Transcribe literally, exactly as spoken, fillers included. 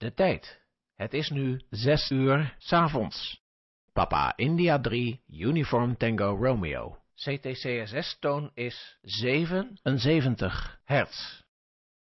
de tijd. Het is nu zes uur 's avonds. Papa India drie, Uniform Tango Romeo. C T C S S-toon is zevenenzeventig hertz.